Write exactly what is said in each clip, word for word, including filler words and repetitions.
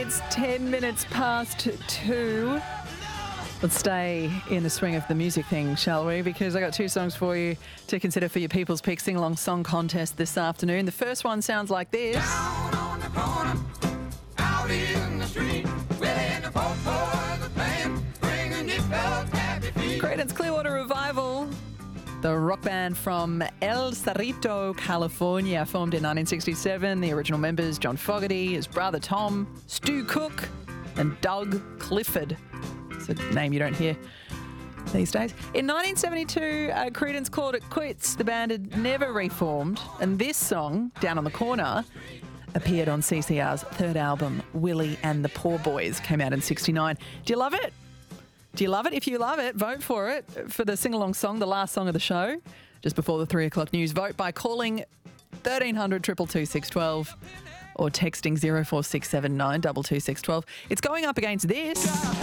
It's ten minutes past two. Let's stay in the swing of the music thing, shall we? Because I got two songs for you to consider for your People's Pick Sing-Along Song Contest this afternoon. The first one sounds like this. Down on the corner, out in the street, within the folk boys are playing, bringing you those happy feet. Creedence Clearwater Revival, the rock band from El Cerrito, California, formed in nineteen sixty-seven. The original members, John Fogerty, his brother Tom, Stu Cook, and Doug Clifford. It's a name you don't hear these days. In nineteen seventy-two, uh, Creedence called it quits. The band had never reformed, and this song, Down on the Corner, appeared on C C R's third album, Willie and the Poor Boys, came out in sixty-nine. Do you love it? Do you love it? If you love it, vote for it for the sing-along song, the last song of the show, just before the three o'clock news. Vote by calling thirteen hundred, two two two, six one two or texting zero four six seven nine, two two six one two. It's going up against this.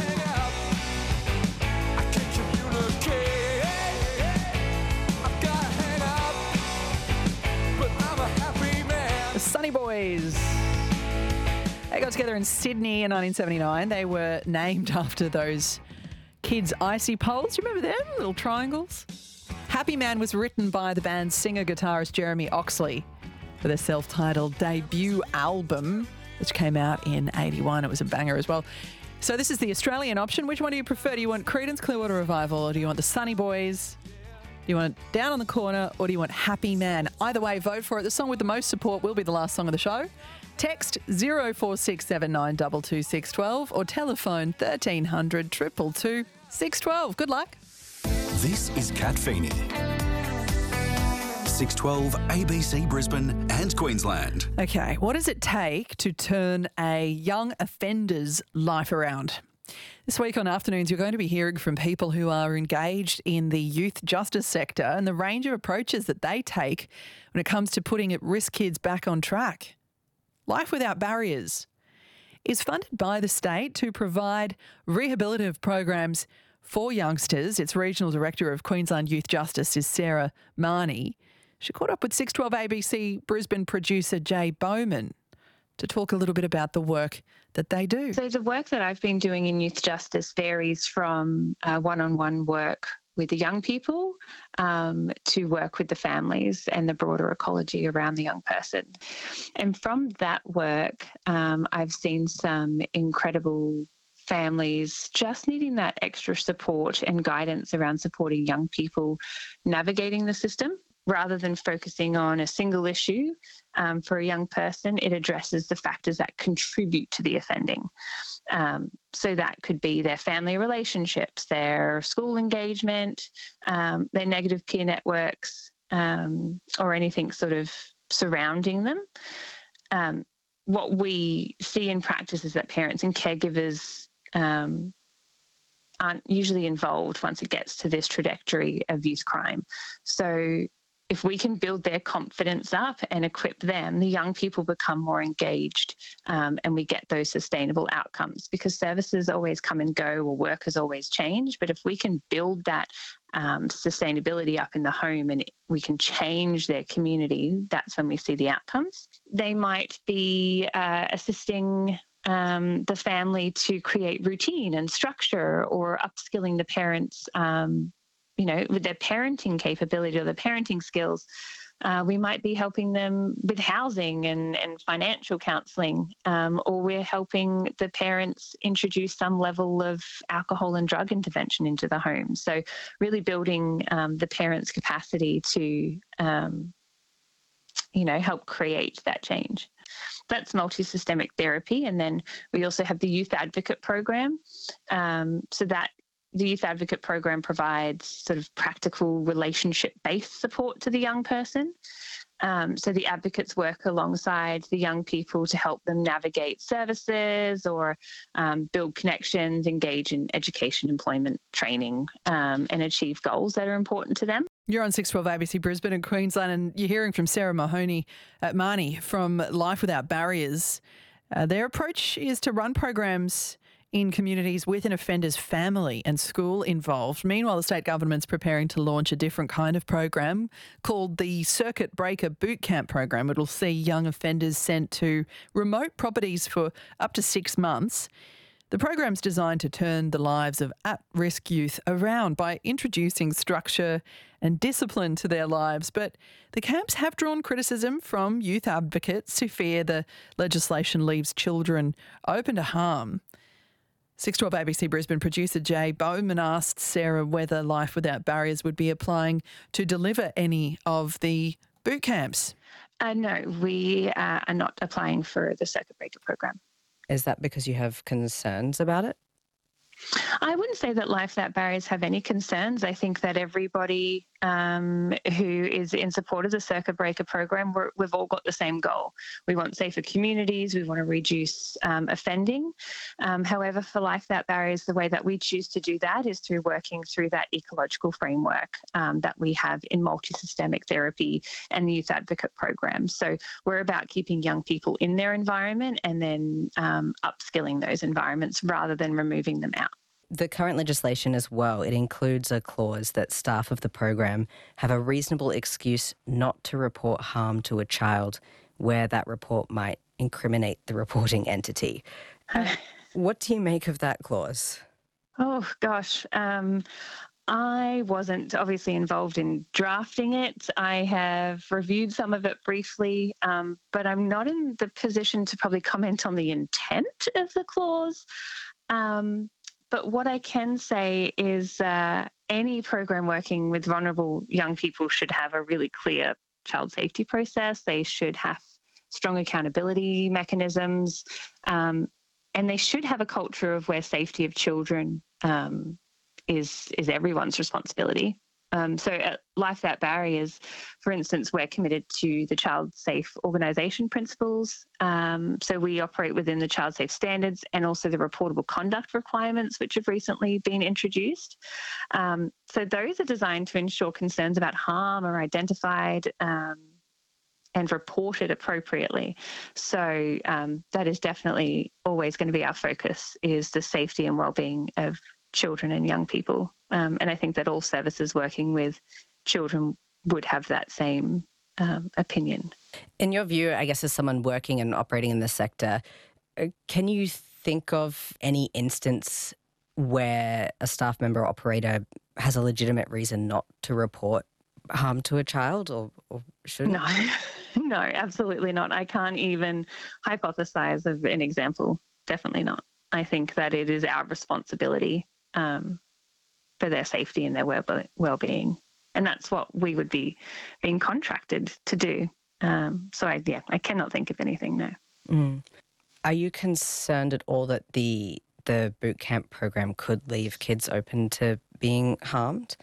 The Sunny Boys. They got together in Sydney in nineteen seventy-nine. They were named after those kids' icy poles. Do you remember them? Little triangles. Happy Man was written by the band's singer-guitarist Jeremy Oxley for their self-titled debut album, which came out in eighty-one. It was a banger as well. So this is the Australian option. Which one do you prefer? Do you want Creedence Clearwater Revival, or do you want the Sunny Boys? Do you want Down on the Corner, or do you want Happy Man? Either way, vote for it. The song with the most support will be the last song of the show. Text zero four six seven nine, two two six one two or telephone thirteen hundred, two two two, six one two. Good luck. This is Kat Feeney. six twelve A B C Brisbane and Queensland. Okay, what does it take to turn a young offender's life around? This week on Afternoons, you're going to be hearing from people who are engaged in the youth justice sector and the range of approaches that they take when it comes to putting at-risk kids back on track. Life Without Barriers is funded by the state to provide rehabilitative programs for youngsters. Its Regional Director of Queensland Youth Justice is Sarah Marnie. She caught up with six twelve A B C Brisbane producer Jay Bowman to talk a little bit about the work that they do. So the work that I've been doing in youth justice varies from uh, one-on-one work with the young people um, to work with the families and the broader ecology around the young person. And from that work, um, I've seen some incredible families just needing that extra support and guidance around supporting young people navigating the system. Rather than focusing on a single issue um, for a young person, it addresses the factors that contribute to the offending. Um, so that could be their family relationships, their school engagement, um, their negative peer networks, um, or anything sort of surrounding them. Um, what we see in practice is that parents and caregivers um, aren't usually involved once it gets to this trajectory of youth crime. So if we can build their confidence up and equip them, the young people become more engaged um, and we get those sustainable outcomes, because services always come and go or workers always change. But if we can build that um, sustainability up in the home and we can change their community, that's when we see the outcomes. They might be uh, assisting um, the family to create routine and structure, or upskilling the parents um you know, with their parenting capability or their parenting skills. Uh, we might be helping them with housing and, and financial counselling, um, or we're helping the parents introduce some level of alcohol and drug intervention into the home. So really building um, the parents' capacity to, um, you know, help create that change. That's multi-systemic therapy. And then we also have the Youth Advocate Program. Um, so that The Youth Advocate Program provides sort of practical relationship-based support to the young person. Um, so the advocates work alongside the young people to help them navigate services or um, build connections, engage in education, employment, training, um, and achieve goals that are important to them. You're on six twelve A B C Brisbane and Queensland, and you're hearing from Sarah Mahoney at Marnie from Life Without Barriers. Uh, their approach is to run programs in communities with an offender's family and school involved. Meanwhile, the state government's preparing to launch a different kind of program called the Circuit Breaker Boot Camp program. It'll see young offenders sent to remote properties for up to six months. The program's designed to turn the lives of at-risk youth around by introducing structure and discipline to their lives. But the camps have drawn criticism from youth advocates who fear the legislation leaves children open to harm. six twelve A B C Brisbane producer Jay Bowman asked Sarah whether Life Without Barriers would be applying to deliver any of the boot camps. Uh, no, we uh, are not applying for the Circuit Breaker program. Is that because you have concerns about it? I wouldn't say that Life Without Barriers have any concerns. I think that everybody um, who is in support of the Circuit Breaker program, we're, we've all got the same goal. We want safer communities. We want to reduce um, offending. Um, however, for Life Without Barriers, the way that we choose to do that is through working through that ecological framework um, that we have in multi-systemic therapy and the youth advocate program. So we're about keeping young people in their environment and then um, upskilling those environments rather than removing them out. The current legislation as well, it includes a clause that staff of the program have a reasonable excuse not to report harm to a child where that report might incriminate the reporting entity. Uh, what do you make of that clause? Oh, gosh. Um, I wasn't obviously involved in drafting it. I have reviewed some of it briefly, um, but I'm not in the position to probably comment on the intent of the clause. Um, But what I can say is uh, any program working with vulnerable young people should have a really clear child safety process. They should have strong accountability mechanisms, um, and they should have a culture of where safety of children um, is is everyone's responsibility. Um, so at Life Without Barriers, for instance, we're committed to the Child Safe Organisation principles. Um, so we operate within the Child Safe standards and also the reportable conduct requirements, which have recently been introduced. Um, so those are designed to ensure concerns about harm are identified um, and reported appropriately. So um, that is definitely always going to be our focus, is the safety and wellbeing of children and young people. Um, and I think that all services working with children would have that same um, opinion. In your view, I guess as someone working and operating in the sector, uh, can you think of any instance where a staff member or operator has a legitimate reason not to report harm to a child, or, or shouldn't? No, no, absolutely not. I can't even hypothesize of an example. Definitely not. I think that it is our responsibility um, for their safety and their well-being. And that's what we would be being contracted to do. Um, so, I, yeah, I cannot think of anything, no. Mm. Are you concerned at all that the the boot camp program could leave kids open to being harmed?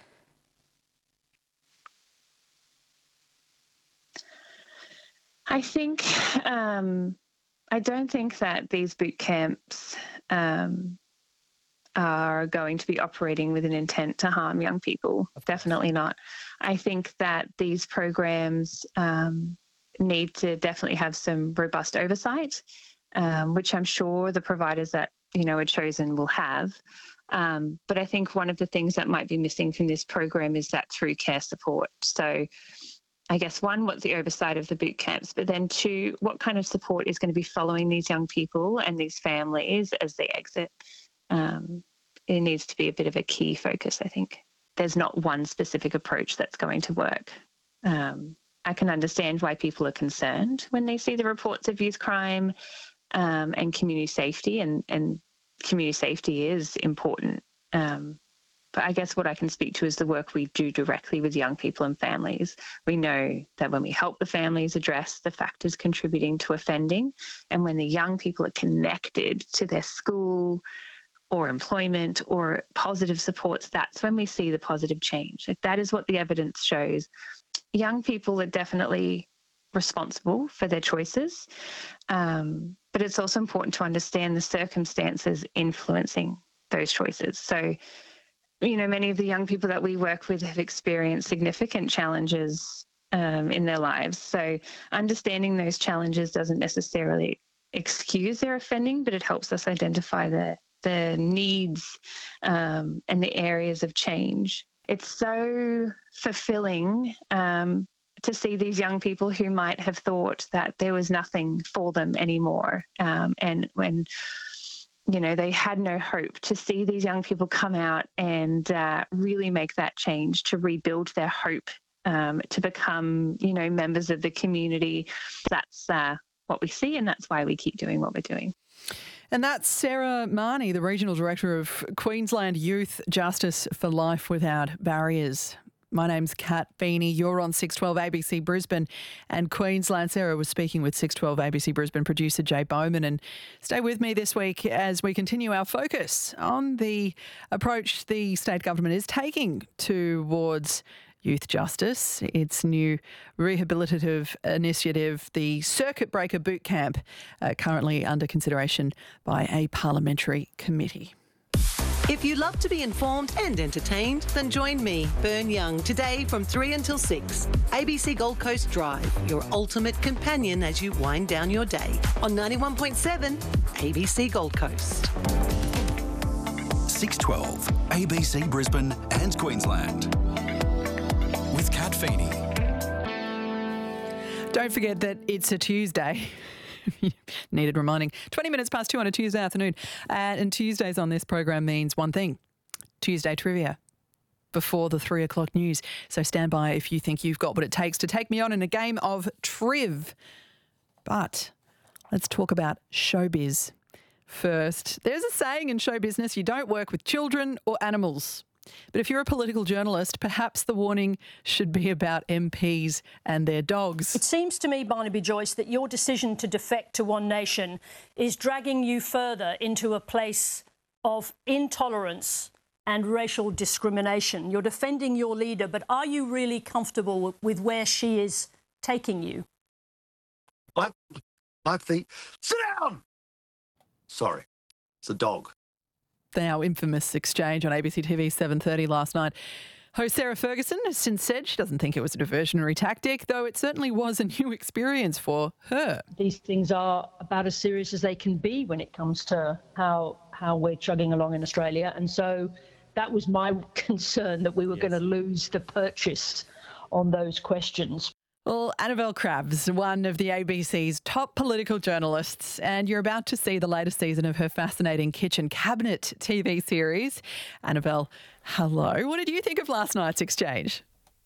I think, um, I don't think that these boot camps um, are going to be operating with an intent to harm young people. Definitely not. I think that these programs um, need to definitely have some robust oversight, um, which I'm sure the providers that, you know, are chosen will have. Um, but I think one of the things that might be missing from this program is that through care support. So I guess, one, what's the oversight of the boot camps? But then two, what kind of support is going to be following these young people and these families as they exit? Um, it needs to be a bit of a key focus, I think. There's not one specific approach that's going to work. Um, I can understand why people are concerned when they see the reports of youth crime um, and community safety, and, and community safety is important. Um, But I guess what I can speak to is the work we do directly with young people and families. We know that when we help the families address the factors contributing to offending, and when the young people are connected to their school or employment or positive supports, that's when we see the positive change. Like, that is what the evidence shows. Young people are definitely responsible for their choices, um, but it's also important to understand the circumstances influencing those choices. So, you know, many of the young people that we work with have experienced significant challenges um, in their lives. So understanding those challenges doesn't necessarily excuse their offending, but it helps us identify the, the needs um, and the areas of change. It's so fulfilling um, to see these young people who might have thought that there was nothing for them anymore. Um, and when, you know, they had no hope, to see these young people come out and uh, really make that change, to rebuild their hope, um, to become, you know, members of the community. That's uh, what we see, and that's why we keep doing what we're doing. And that's Sarah Marnie, the Regional Director of Queensland Youth Justice for Life Without Barriers. My name's Kat Feeney. You're on six twelve A B C Brisbane and Queensland. Sarah was speaking with six twelve A B C Brisbane producer Jay Bowman. And stay with me this week as we continue our focus on the approach the state government is taking towards youth justice, its new rehabilitative initiative, the Circuit Breaker Boot Camp, uh, currently under consideration by a parliamentary committee. If you love to be informed and entertained, then join me, Bern Young, today from three until six. A B C Gold Coast Drive, your ultimate companion as you wind down your day. On ninety-one point seven A B C Gold Coast. six twelve A B C Brisbane and Queensland. With Kat Feeney. Don't forget that it's a Tuesday. Needed reminding. twenty minutes past two on a Tuesday afternoon. Uh, and Tuesdays on this program means one thing: Tuesday trivia before the three o'clock news. So stand by if you think you've got what it takes to take me on in a game of Triv. But let's talk about showbiz first. There's a saying in show business: you don't work with children or animals. But if you're a political journalist, perhaps the warning should be about M Ps and their dogs. It seems to me, Barnaby Joyce, that your decision to defect to One Nation is dragging you further into a place of intolerance and racial discrimination. You're defending your leader, but are you really comfortable with where she is taking you? I, I think... Sit down! Sorry, it's a dog. The now infamous exchange on A B C T V seven thirty last night. Host Sarah Ferguson has since said she doesn't think it was a diversionary tactic, though it certainly was a new experience for her. These things are about as serious as they can be when it comes to how how we're chugging along in Australia. And so that was my concern, that we were yes. going to lose the purchase on those questions. Well, Annabelle Crabb's one of the A B C's top political journalists, and you're about to see the latest season of her fascinating Kitchen Cabinet T V series. Annabelle, hello. What did you think of last night's exchange?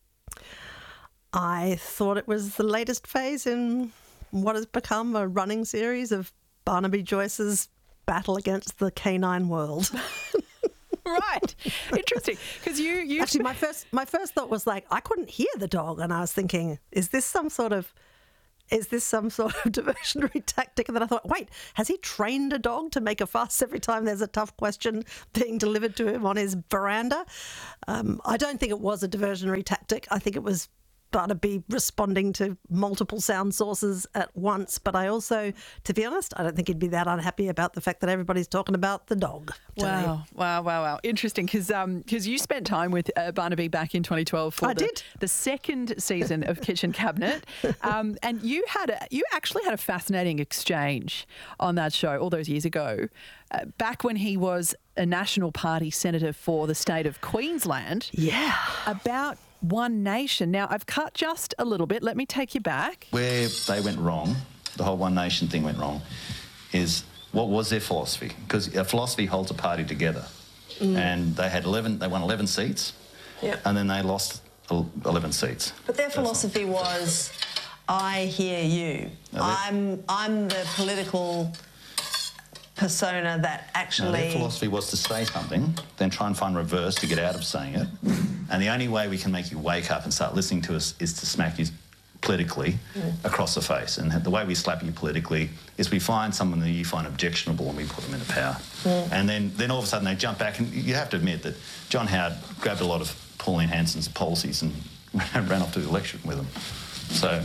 I thought it was the latest phase in what has become a running series of Barnaby Joyce's battle against the canine world. Right. Interesting. Because you, you... Actually, my first my first thought was like, I couldn't hear the dog. And I was thinking, is this some sort of... Is this some sort of diversionary tactic? And then I thought, wait, has he trained a dog to make a fuss every time there's a tough question being delivered to him on his veranda? Um, I don't think it was a diversionary tactic. I think it was Barnaby responding to multiple sound sources at once. But I also, to be honest, I don't think he'd be that unhappy about the fact that everybody's talking about the dog today. Wow, wow, wow, wow. Interesting, because um, because you spent time with uh, Barnaby back in twenty twelve for I the, did. the second season of Kitchen Cabinet. Um, and you had a, you actually had a fascinating exchange on that show all those years ago, uh, back when he was a National Party senator for the state of Queensland. Yeah. About One Nation. Now, I've cut just a little bit. Let me take you back. Where they went wrong, the whole One Nation thing went wrong, is what was their philosophy? Because a philosophy holds a party together. Mm. And they had eleven, they won eleven seats, yep. and then they lost eleven seats. But their philosophy was, I hear you. No, I'm, I'm the political persona that actually... No, their philosophy was to say something, then try and find reverse to get out of saying it. And the only way we can make you wake up and start listening to us is to smack you politically mm. across the face. And the way we slap you politically is we find someone that you find objectionable and we put them into power. Mm. And then, then all of a sudden they jump back. And you have to admit that John Howard grabbed a lot of Pauline Hanson's policies and ran off to the election with them. So...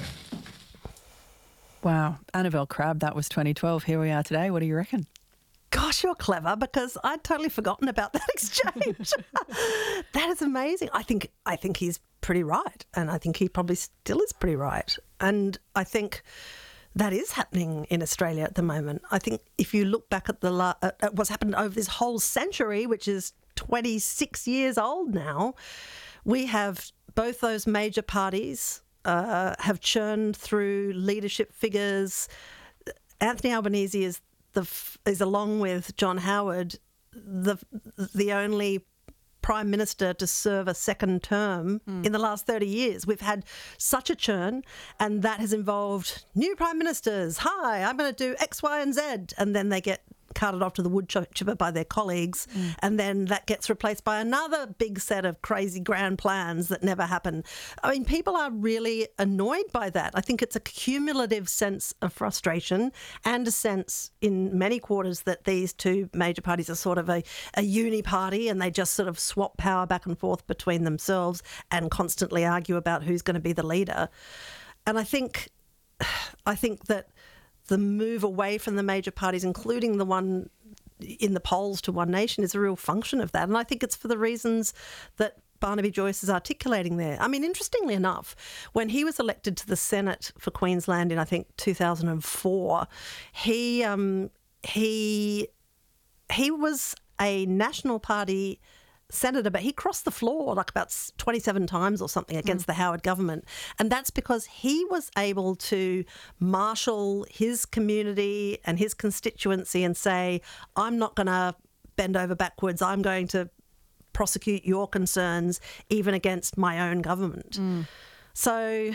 Wow. Annabelle Crabb, that was twenty twelve. Here we are today. What do you reckon? Gosh, you're clever, because I'd totally forgotten about that exchange. That is amazing. I think I think he's pretty right, and I think he probably still is pretty right. And I think that is happening in Australia at the moment. I think if you look back at the la- at what's happened over this whole century, which is twenty-six years old now, we have both those major parties uh, have churned through leadership figures. Anthony Albanese is the is along with John Howard the the only Prime Minister to serve a second term mm. in the last thirty years. We've had such a churn, and that has involved new Prime Ministers. Hi, I'm going to do X, Y and Z. And then they get carted off to the wood chipper by their colleagues, mm. and then that gets replaced by another big set of crazy grand plans that never happen. I mean, people are really annoyed by that. I think it's a cumulative sense of frustration and a sense in many quarters that these two major parties are sort of a, a uni party, and they just sort of swap power back and forth between themselves and constantly argue about who's going to be the leader. And I think, I think that the move away from the major parties, including the one in the polls to One Nation, is a real function of that. And I think it's for the reasons that Barnaby Joyce is articulating there. I mean, interestingly enough, when he was elected to the Senate for Queensland in, I think, two thousand four, he um, he he was a National Party senator, but he crossed the floor like about twenty-seven times or something against mm. the Howard government. And that's because he was able to marshal his community and his constituency and say, I'm not going to bend over backwards. I'm going to prosecute your concerns even against my own government. Mm. So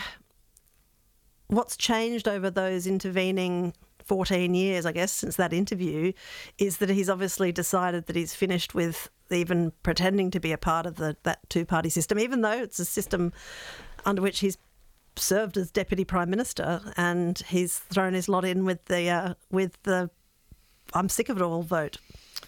what's changed over those intervening fourteen years, I guess, since that interview, is that he's obviously decided that he's finished with even pretending to be a part of the that two-party system, even though it's a system under which he's served as Deputy Prime Minister, and he's thrown his lot in with the uh, with the I'm sick of it all vote.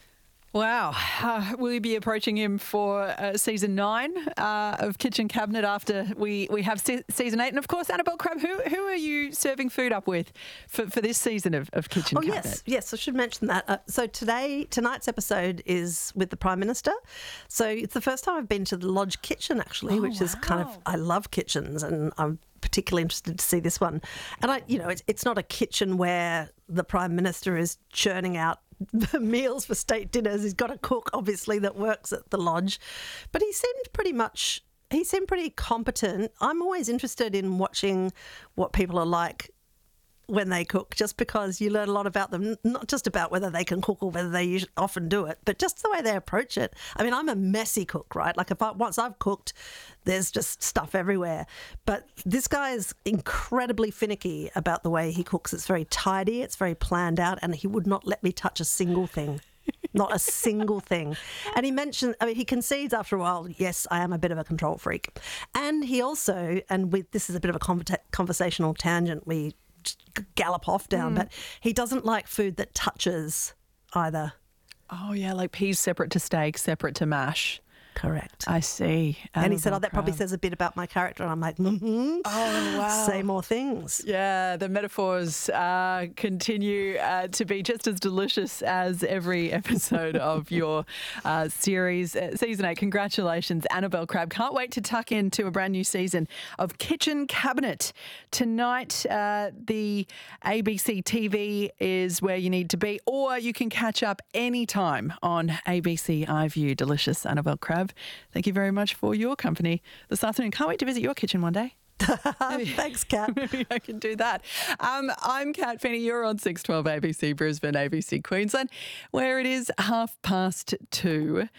Wow. Uh, will you be approaching him for uh, season nine uh, of Kitchen Cabinet after we, we have se- season eight? And of course, Annabelle Crabb, who who are you serving food up with for, for this season of, of Kitchen oh, Cabinet? Yes, yes, I should mention that. Uh, so today, tonight's episode is with the Prime Minister. So it's the first time I've been to the Lodge Kitchen, actually, oh, which wow. is kind of, I love kitchens, and I'm particularly interested to see this one. And I, you know, it's, it's not a kitchen where the Prime Minister is churning out the meals for state dinners. He's got a cook, obviously, that works at the Lodge. But he seemed pretty much, he seemed pretty competent. I'm always interested in watching what people are like when they cook, just because you learn a lot about them, not just about whether they can cook or whether they usually, often do it, but just the way they approach it. I mean, I'm a messy cook, right? Like if I, once I've cooked, there's just stuff everywhere. But this guy is incredibly finicky about the way he cooks. It's very tidy, it's very planned out, and he would not let me touch a single thing. Not a single thing. And he mentioned, I mean, he concedes after a while, yes, I am a bit of a control freak. And he also, and we, this is a bit of a conver- conversational tangent we gallop off down, mm. but he doesn't like food that touches either. Oh, yeah, like peas separate to steak, separate to mash. Correct. I see. And he said, oh, that probably says a bit about my character. And I'm like, mm-hmm. Oh, wow. Say more things. Yeah, the metaphors uh, continue uh, to be just as delicious as every episode of your uh, series. Uh, season eight, congratulations, Annabelle Crabb. Can't wait to tuck into a brand new season of Kitchen Cabinet. Tonight, uh, the A B C T V is where you need to be, or you can catch up anytime on A B C iView. Delicious, Annabelle Crabb. Thank you very much for your company this afternoon. Can't wait to visit your kitchen one day. Thanks, Kat. Maybe I can do that. Um, I'm Kat Finney. You're on six twelve A B C Brisbane, A B C Queensland, where it is half past two.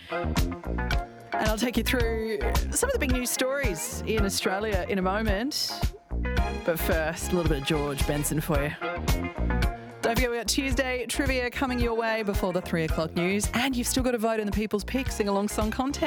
And I'll take you through some of the big news stories in Australia in a moment. But first, a little bit of George Benson for you. Don't forget, we've got Tuesday trivia coming your way before the three o'clock news. And you've still got to vote in the People's Pick Sing-Along Song Contest.